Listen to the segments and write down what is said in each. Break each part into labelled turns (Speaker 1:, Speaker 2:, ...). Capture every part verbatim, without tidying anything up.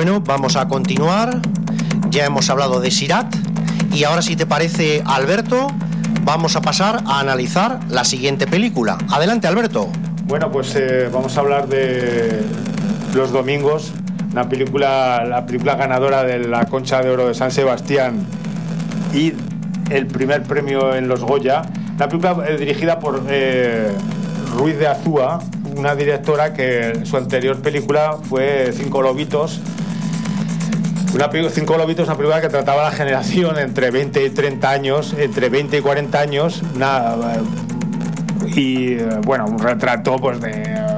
Speaker 1: Bueno, vamos a continuar. Ya hemos hablado de Sirat y ahora, si te parece, Alberto, vamos a pasar a analizar la siguiente película. Adelante, Alberto.
Speaker 2: Bueno, pues eh, vamos a hablar de Los Domingos, una película, la película ganadora de la Concha de Oro de San Sebastián y el primer premio en los Goya. La película eh, dirigida por eh, Ruiz de Azúa, una directora que su anterior película fue Cinco Lobitos. Una película, Cinco Lobitos, una película que trataba la generación entre veinte y treinta años, entre veinte y cuarenta años, una, y bueno, un retrato pues de,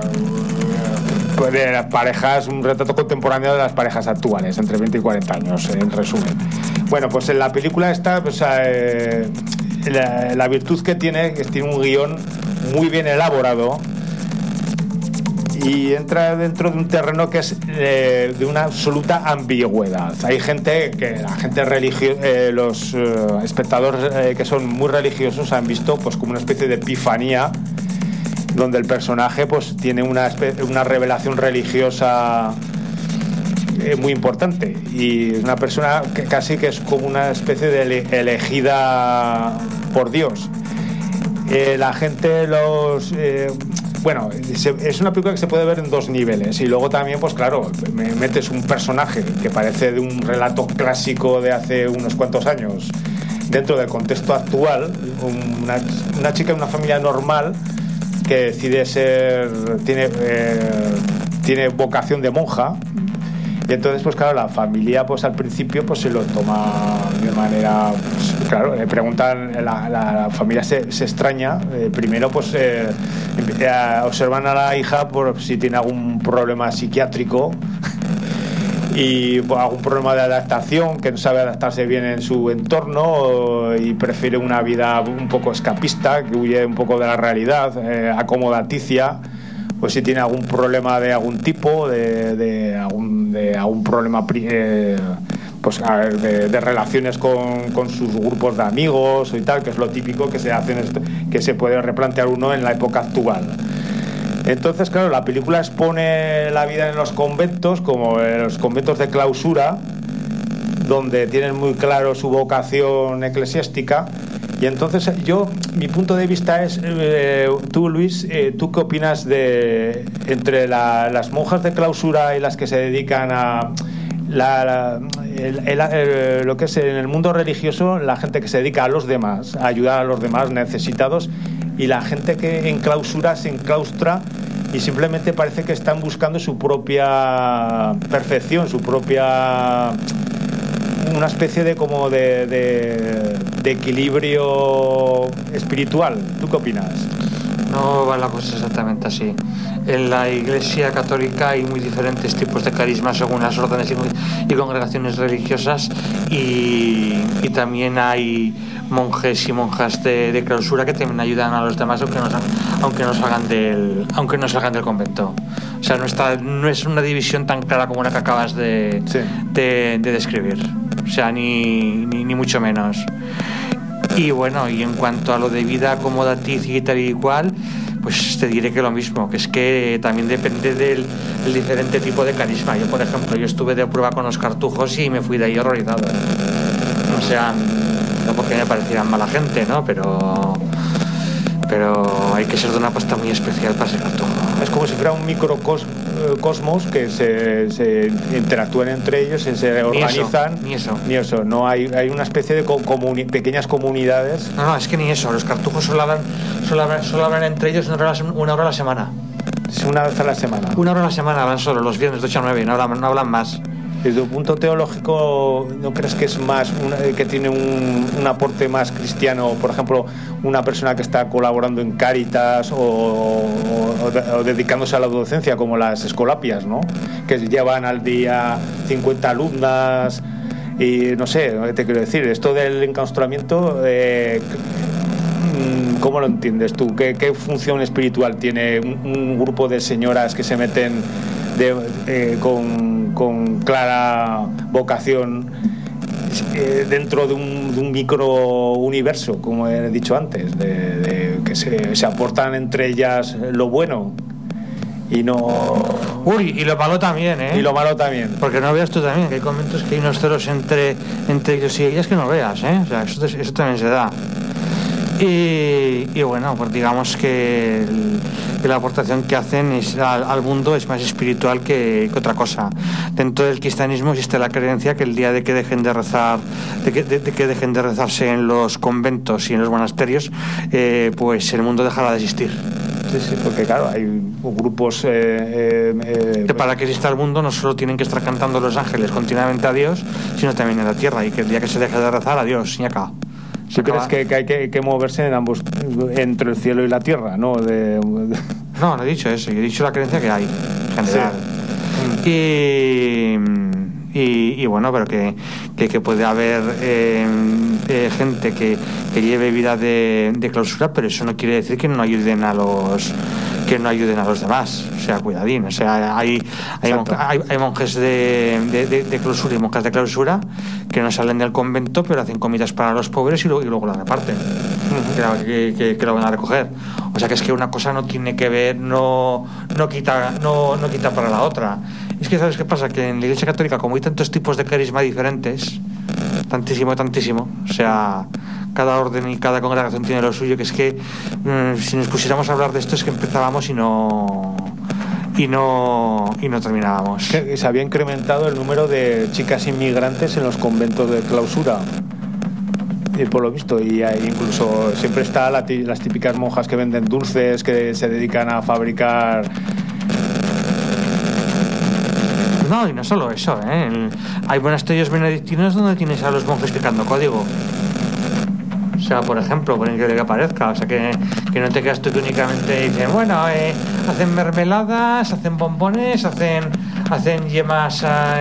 Speaker 2: de las parejas, un retrato contemporáneo de las parejas actuales, entre veinte y cuarenta años, en resumen. Bueno, pues en la película esta, pues, eh, la, la virtud que tiene es que tiene un guión muy bien elaborado y entra dentro de un terreno que es eh, de una absoluta ambigüedad. Hay gente que la gente religio, eh, los eh, espectadores eh, que son muy religiosos han visto pues como una especie de epifanía donde el personaje pues tiene una espe- una revelación religiosa eh, muy importante y es una persona que casi que es como una especie de ele- elegida por Dios. Eh, la gente los eh, Bueno, es una película que se puede ver en dos niveles y luego también, pues claro, me metes un personaje que parece de un relato clásico de hace unos cuantos años dentro del contexto actual, una, una chica de una familia normal que decide ser, tiene, eh, tiene vocación de monja y entonces, pues claro, la familia pues al principio pues se lo toma de manera, pues, claro, le preguntan, la, la, la familia se, se extraña, eh, primero pues eh, observan a la hija por si tiene algún problema psiquiátrico y pues, algún problema de adaptación, que no sabe adaptarse bien en su entorno y prefiere una vida un poco escapista, que huye un poco de la realidad, eh, acomodaticia. Pues si tiene algún problema de algún tipo, de, de, algún, de algún problema eh, pues, de, de relaciones con, con sus grupos de amigos y tal, que es lo típico que se hace en esto, que se puede replantear uno en la época actual. Entonces, claro, la película expone la vida en los conventos, como en los conventos de clausura, donde tienen muy claro su vocación eclesiástica. Y entonces yo, mi punto de vista es, eh, tú Luis, eh, ¿tú qué opinas de entre la, las monjas de clausura y las que se dedican a la, la, el, el, el, lo que es en el mundo religioso, la gente que se dedica a los demás, a ayudar a los demás necesitados, y la gente que en clausura se enclaustra y simplemente parece que están buscando su propia perfección, su propia... una especie de como de, de, de equilibrio espiritual? ¿Tú qué opinas?
Speaker 3: No va la cosa exactamente así. En la Iglesia Católica hay muy diferentes tipos de carismas según las órdenes y, y congregaciones religiosas y, y también hay monjes y monjas de, de clausura que también ayudan a los demás aunque no, aunque no salgan del aunque no salgan del convento. O sea, no está no es una división tan clara como la que acabas de, sí. de, de describir. O sea, ni, ni, ni mucho menos. Y bueno, y en cuanto a lo de vida acomodaticia y tal y cual, pues te diré que lo mismo, que es que también depende del, del diferente tipo de carisma. Yo, por ejemplo, yo estuve de prueba con los cartujos y me fui de ahí horrorizado. O sea, no porque me parecieran mala gente, ¿no? Pero... pero hay que ser de una pasta muy especial para ser cartujo.
Speaker 2: Es como si fuera un microcosmos que se, se interactúan entre ellos, se, se organizan.
Speaker 3: Ni eso,
Speaker 2: ni eso. Ni eso. No hay, hay una especie de comuni- pequeñas comunidades.
Speaker 3: No, no, es que ni eso. Los cartujos solo hablan, solo hablan, solo hablan entre ellos una hora, una hora a la semana.
Speaker 2: Es una vez a la semana.
Speaker 3: Una hora a la semana hablan solo, los viernes de ocho a nueve, no hablan, no hablan más.
Speaker 2: Desde un punto teológico, ¿no crees que es más una, que tiene un, un aporte más cristiano? Por ejemplo, una persona que está colaborando en Cáritas o, o, o dedicándose a la docencia, como las escolapias, ¿no? Que llevan al día cincuenta alumnas y no sé, te quiero decir, esto del enclaustramiento, eh, ¿cómo lo entiendes tú? ¿Qué, qué función espiritual tiene un, un grupo de señoras que se meten de, eh, con, con clara vocación eh, dentro de un, de un micro universo, como he dicho antes, de, de que se, se aportan entre ellas lo bueno y no
Speaker 3: Uy, y lo malo también, ¿eh?
Speaker 2: Y lo malo también.
Speaker 3: Porque no veas tú también, que hay conventos que hay unos ceros entre, entre ellos y ellas que no veas, ¿eh? O sea, eso, eso también se da. Y, y bueno, pues digamos que, el, que la aportación que hacen es, al, al mundo es más espiritual que, que otra cosa. Dentro del cristianismo existe la creencia que el día de que dejen de rezar, de que, de, de que dejen de rezarse en los conventos y en los monasterios, eh, pues el mundo dejará de existir.
Speaker 2: Sí, sí, porque claro, hay grupos... Eh, eh, eh,
Speaker 3: que para que exista el mundo no solo tienen que estar cantando los ángeles continuamente a Dios, sino también en la tierra, y que el día que se deje de rezar, a Dios, y acá.
Speaker 2: ¿Tú crees que, que hay que, que moverse en ambos, entre el cielo y la tierra, no? De, de...
Speaker 3: No, no he dicho eso, he dicho la creencia que hay, en general. Sí. Y, y, y bueno, pero que, que, que puede haber eh, eh, gente que, que lleve vida de, de clausura, pero eso no quiere decir que no ayuden a los que no ayuden a los demás. O sea, cuidadín. O sea, hay, hay, mon, hay, hay monjes de, de, de, de clausura y monjas de clausura que no salen del convento, pero hacen comidas para los pobres y luego, y luego la reparten. Uh-huh. que, que, que lo van a recoger. O sea, que es que una cosa no tiene que ver, no, no, quita, no, no quita para la otra. Es que, ¿sabes qué pasa? Que en la Iglesia Católica, como hay tantos tipos de carisma diferentes, tantísimo, tantísimo, o sea, cada orden y cada congregación tiene lo suyo, que es que mmm, si nos pusiéramos a hablar de esto es que empezábamos y no y no y no terminábamos.
Speaker 2: Se había incrementado el número de chicas inmigrantes en los conventos de clausura, y por lo visto, y hay incluso siempre está la, las típicas monjas que venden dulces, que se dedican a fabricar.
Speaker 3: No, y no solo eso, ¿eh? El, hay monasterios benedictinos donde tienes a los monjes picando código. O sea, por ejemplo, por increíble que parezca, o sea, que, que no te quedas tú que únicamente dicen, bueno, eh, hacen mermeladas, hacen bombones, hacen hacen yemas,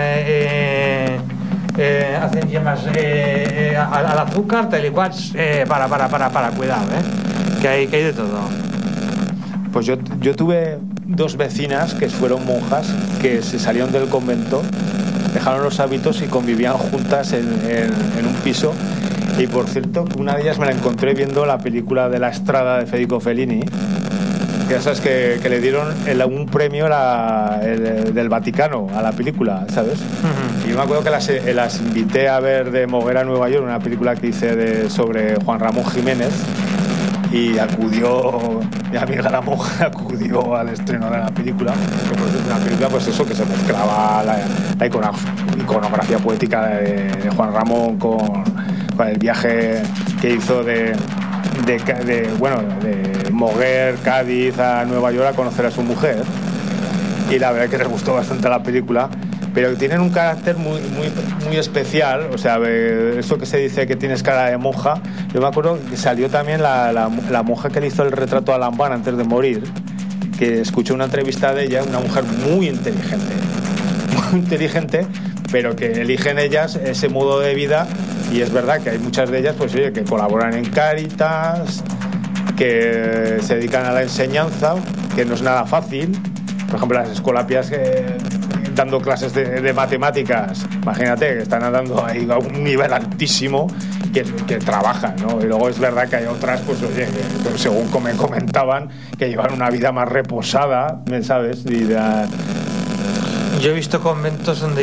Speaker 3: eh, eh, hacen yemas eh, eh, al, al azúcar, tal y cual, eh, para, para, para, para, cuidado, ¿eh? Que hay, que hay de todo.
Speaker 2: Pues yo, yo tuve dos vecinas que fueron monjas, que se salieron del convento, dejaron los hábitos y convivían juntas en, en, en un piso. Y por cierto, una de ellas me la encontré viendo la película de La Estrada de Federico Fellini, que ya sabes que, que le dieron el, un premio la, el, del Vaticano a la película, ¿sabes? Uh-huh. Y yo me acuerdo que las, las invité a ver de Moguera a Nueva York, una película que hice de, sobre Juan Ramón Jiménez, y acudió, mi amiga la monja acudió al estreno de la película, que por una película, pues eso, que se mezclaba la, la iconografía poética de, de Juan Ramón con, con el viaje que hizo de, de, de, bueno, de Moguer, Cádiz a Nueva York a conocer a su mujer, y la verdad es que les gustó bastante la película, pero tienen un carácter muy, muy, muy especial. O sea, eso que se dice que tienes cara de monja, yo me acuerdo que salió también la, la, la monja que le hizo el retrato a Lambán antes de morir, que escuché una entrevista de ella, una mujer muy inteligente, muy inteligente, pero que eligen ellas ese modo de vida, y es verdad que hay muchas de ellas, pues oye, que colaboran en Cáritas, que se dedican a la enseñanza, que no es nada fácil. Por ejemplo, las escolapias que dando clases de, de matemáticas, imagínate, que están dando ahí a un nivel altísimo, que, que trabajan, ¿no? Y luego es verdad que hay otras, pues oye, que, según me comentaban, que llevan una vida más reposada, ¿sabes? Y de...
Speaker 3: Yo he visto conventos donde